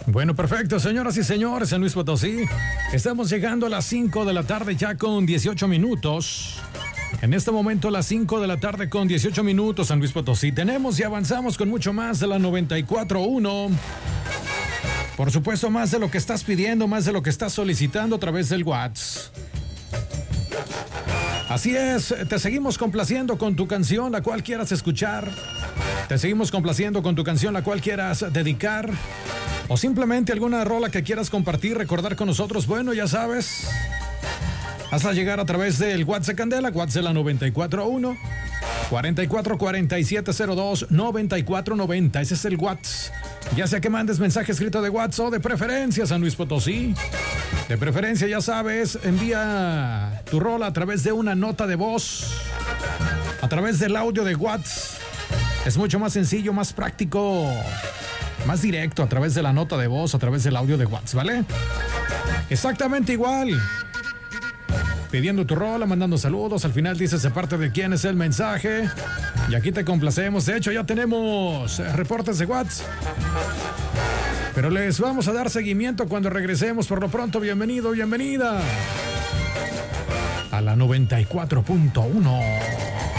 Bueno, perfecto, señoras y señores, San Luis Potosí. Estamos llegando a las 5 de la tarde ya con 18 minutos. En este momento, las 5 de la tarde con 18 minutos, San Luis Potosí. Tenemos y avanzamos con mucho más de la 94.1. Por supuesto, más de lo que estás pidiendo, más de lo que estás solicitando a través del WhatsApp. Así es, te seguimos complaciendo con tu canción, la cual quieras escuchar. Te seguimos complaciendo con tu canción, la cual quieras dedicar. O simplemente alguna rola que quieras compartir, recordar con nosotros. Bueno, ya sabes, hasta llegar a través del WhatsApp Candela, WhatsApp de la 94.1, 444702-9490. Ese es el WhatsApp. Ya sea que mandes mensaje escrito de WhatsApp o de preferencia, San Luis Potosí. De preferencia, ya sabes, envía tu rola a través de una nota de voz, a través del audio de WhatsApp. Es mucho más sencillo, más práctico, más directo a través de la nota de voz, a través del audio de WhatsApp, ¿vale? Exactamente igual. Pidiendo tu rola, mandando saludos. Al final dices de parte de quién es el mensaje. Y aquí te complacemos. De hecho, ya tenemos reportes de WhatsApp. Pero les vamos a dar seguimiento cuando regresemos. Por lo pronto, bienvenido, bienvenida a la 94.1.